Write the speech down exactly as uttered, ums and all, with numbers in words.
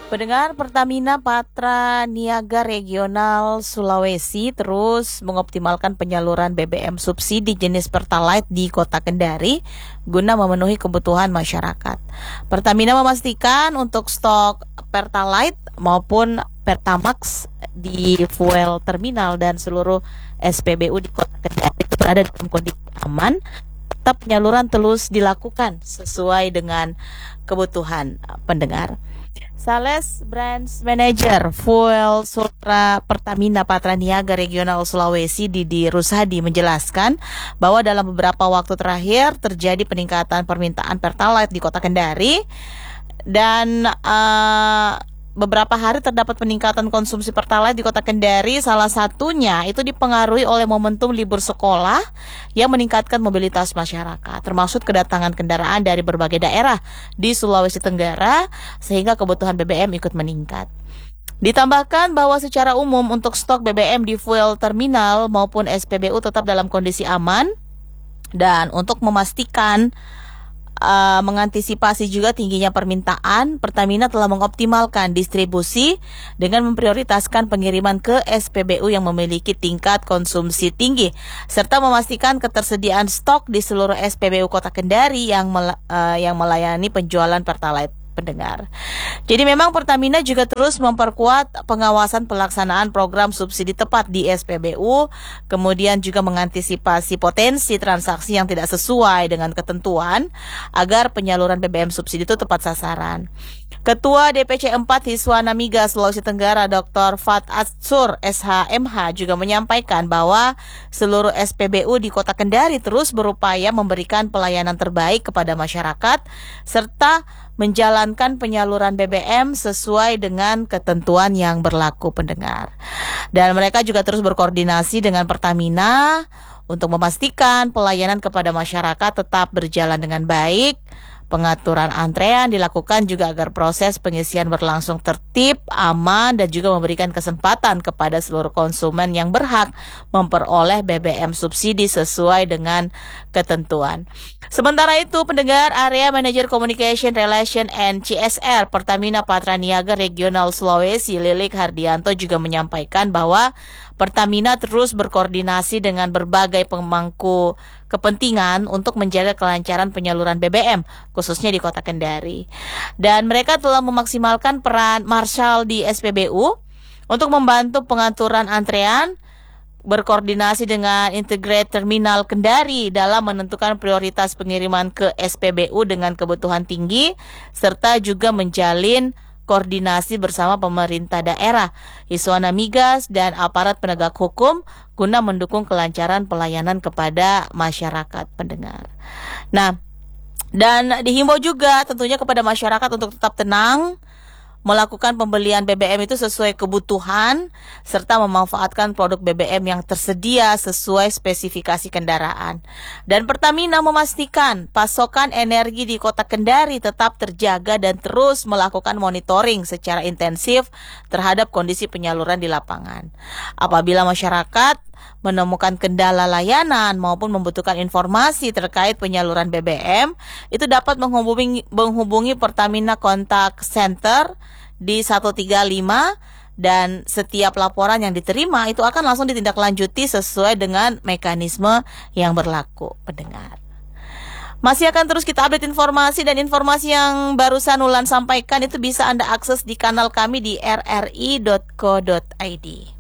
Pendengar, Pertamina Patra Niaga Regional Sulawesi terus mengoptimalkan penyaluran B B M subsidi jenis Pertalite di Kota Kendari guna memenuhi kebutuhan masyarakat. Pertamina memastikan untuk stok Pertalite maupun Pertamax di fuel terminal dan seluruh S P B U di Kota Kendari berada dalam kondisi aman. Tetap penyaluran terus dilakukan sesuai dengan kebutuhan pendengar. Sales Branch Manager Fuel Sultra Pertamina Patra Niaga Regional Sulawesi Didi Rusadi menjelaskan bahwa dalam beberapa waktu terakhir terjadi peningkatan permintaan Pertalite di Kota Kendari dan uh, beberapa hari terdapat peningkatan konsumsi Pertalite di Kota Kendari. Salah satunya itu dipengaruhi oleh momentum libur sekolah yang meningkatkan mobilitas masyarakat, termasuk kedatangan kendaraan dari berbagai daerah di Sulawesi Tenggara, sehingga kebutuhan B B M ikut meningkat. Ditambahkan bahwa secara umum untuk stok B B M di fuel terminal maupun S P B U tetap dalam kondisi aman, dan untuk memastikan Uh, mengantisipasi juga tingginya permintaan, Pertamina telah mengoptimalkan distribusi dengan memprioritaskan pengiriman ke S P B U yang memiliki tingkat konsumsi tinggi, serta memastikan ketersediaan stok di seluruh S P B U Kota Kendari yang mel- uh, yang melayani penjualan Pertalite pendengar. Jadi memang Pertamina juga terus memperkuat pengawasan pelaksanaan program subsidi tepat di S P B U, kemudian juga mengantisipasi potensi transaksi yang tidak sesuai dengan ketentuan agar penyaluran B B M subsidi itu tepat sasaran. Ketua D P C empat Hiswana Migas Sulawesi Tenggara Doktor Fat Atsur S H M H juga menyampaikan bahwa seluruh S P B U di Kota Kendari terus berupaya memberikan pelayanan terbaik kepada masyarakat serta menjalankan penyaluran B B M sesuai dengan ketentuan yang berlaku pendengar. Dan mereka juga terus berkoordinasi dengan Pertamina untuk memastikan pelayanan kepada masyarakat tetap berjalan dengan baik. Pengaturan antrean dilakukan juga agar proses pengisian berlangsung tertib, aman, dan juga memberikan kesempatan kepada seluruh konsumen yang berhak memperoleh B B M subsidi sesuai dengan ketentuan. Sementara itu, pendengar, Area Manager Communication Relation and C S R Pertamina Patra Niaga Regional Sulawesi Lilik Hardianto juga menyampaikan bahwa Pertamina terus berkoordinasi dengan berbagai pemangku kepentingan untuk menjaga kelancaran penyaluran B B M, khususnya di Kota Kendari. Dan mereka telah memaksimalkan peran Marshal di S P B U untuk membantu pengaturan antrean, berkoordinasi dengan Integrated Terminal Kendari dalam menentukan prioritas pengiriman ke S P B U dengan kebutuhan tinggi, serta juga menjalin koordinasi bersama pemerintah daerah, Hiswana Migas, dan aparat penegak hukum guna mendukung kelancaran pelayanan kepada masyarakat pendengar. Nah, dan dihimbau juga tentunya kepada masyarakat untuk tetap tenang, melakukan pembelian B B M itu sesuai kebutuhan, serta memanfaatkan produk B B M yang tersedia sesuai spesifikasi kendaraan. Dan Pertamina memastikan pasokan energi di Kota Kendari tetap terjaga dan terus melakukan monitoring secara intensif terhadap kondisi penyaluran di lapangan. Apabila masyarakat menemukan kendala layanan maupun membutuhkan informasi terkait penyaluran B B M, itu dapat menghubungi, menghubungi Pertamina Contact Center di satu tiga lima, dan setiap laporan yang diterima itu akan langsung ditindaklanjuti sesuai dengan mekanisme yang berlaku pendengar. Masih akan terus kita update informasi, dan informasi yang barusan Ulan sampaikan itu bisa Anda akses di kanal kami di r r i dot co dot i d.